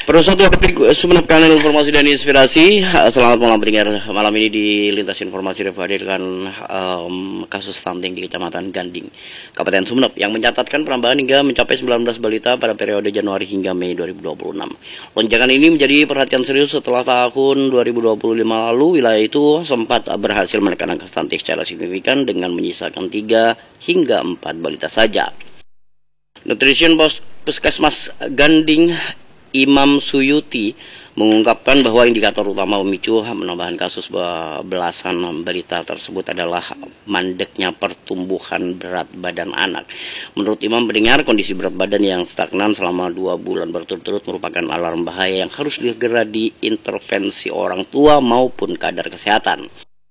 Persatu Sumeneb Kanal Informasi dan Inspirasi. Selamat malam pendengar. Malam ini di Lintas Informasi hadirkan kasus stunting di Kecamatan Ganding, Kabupaten Sumeneb yang mencatatkan penambahan hingga mencapai 19 balita pada periode Januari hingga Mei 2026. Lonjakan ini menjadi perhatian serius setelah tahun 2025 lalu wilayah itu sempat berhasil menekan angka stunting secara signifikan dengan menyisakan 3 hingga 4 balita saja. Nutrition Puskesmas Ganding Imam Suyuti mengungkapkan bahwa indikator utama pemicu penambahan kasus belasan balita tersebut adalah mandeknya pertumbuhan berat badan anak. Menurut Imam, mendengar kondisi berat badan yang stagnan selama 2 bulan berturut-turut merupakan alarm bahaya yang harus segera diintervensi orang tua maupun kadar kesehatan.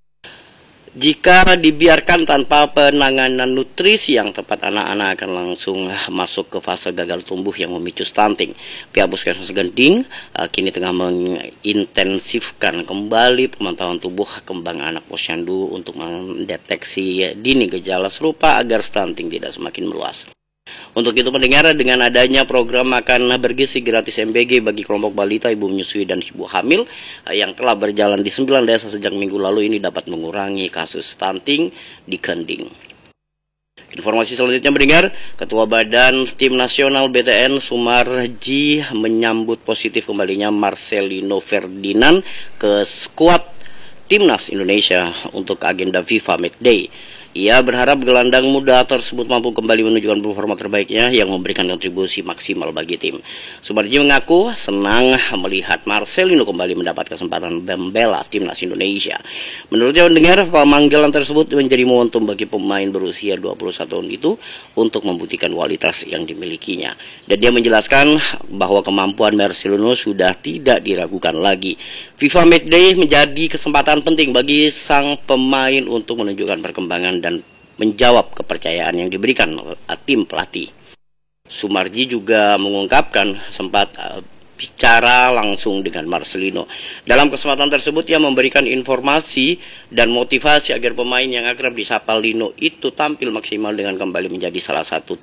Jika dibiarkan tanpa penanganan nutrisi yang tepat, anak-anak akan langsung masuk ke fase gagal tumbuh yang memicu stunting. Pihak Puskesmas Ganding kini tengah mengintensifkan kembali pemantauan tubuh kembang anak posyandu untuk mendeteksi dini gejala serupa agar stunting tidak semakin meluas. Untuk itu pendengar, dengan adanya program makan bergizi gratis MBG bagi kelompok balita, ibu menyusui dan ibu hamil yang telah berjalan di 9 desa sejak minggu lalu ini dapat mengurangi kasus stunting di Ganding. Informasi selanjutnya mendengar, Ketua Badan Tim Nasional BTN Sumarji menyambut positif kembalinya Marcelino Ferdinand ke skuad Timnas Indonesia untuk agenda FIFA Matchday. Ia berharap gelandang muda tersebut mampu kembali menunjukkan performa terbaiknya yang memberikan kontribusi maksimal bagi tim. Sumarji mengaku senang melihat Marcelino kembali mendapat kesempatan membela Timnas Indonesia. Menurutnya mendengar pemanggilan tersebut menjadi momentum bagi pemain berusia 21 tahun itu untuk membuktikan kualitas yang dimilikinya. Dan dia menjelaskan bahwa kemampuan Marcelino sudah tidak diragukan lagi. FIFA Matchday menjadi kesempatan penting bagi sang pemain untuk menunjukkan perkembangan dan menjawab kepercayaan yang diberikan tim pelatih. Sumarji juga mengungkapkan sempat bicara langsung dengan Marcelino. Dalam kesempatan tersebut ia memberikan informasi dan motivasi agar pemain yang akrab disapa Lino itu tampil maksimal dengan kembali menjadi salah satu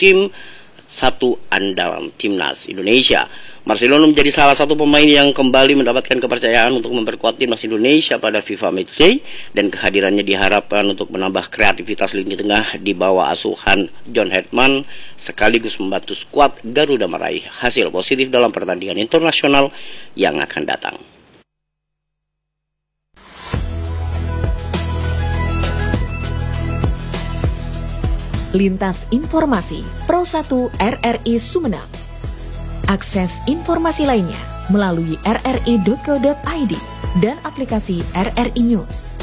andalan Timnas Indonesia. Marcelino menjadi salah satu pemain yang kembali mendapatkan kepercayaan untuk memperkuat Timnas Indonesia pada FIFA Matchday, dan kehadirannya diharapkan untuk menambah kreativitas lini tengah di bawah asuhan John Hetman sekaligus membantu skuad Garuda meraih hasil positif dalam pertandingan internasional yang akan datang. Lintas Informasi Pro 1 RRI Sumeneb. Akses informasi lainnya melalui rri.co.id dan aplikasi RRI News.